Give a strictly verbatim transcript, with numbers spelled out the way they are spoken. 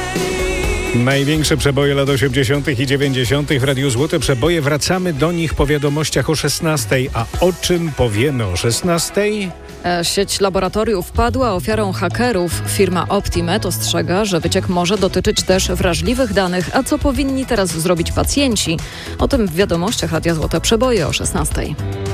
Największe przeboje lat osiemdziesiątych i dziewięćdziesiątych w Radiu Złote Przeboje. Wracamy do nich po wiadomościach o szesnastej. A o czym powiemy o szesnastej? Sieć laboratoriów padła ofiarą hakerów. Firma Optimed ostrzega, że wyciek może dotyczyć też wrażliwych danych. A co powinni teraz zrobić pacjenci? O tym w wiadomościach Radia Złote Przeboje o szesnastej.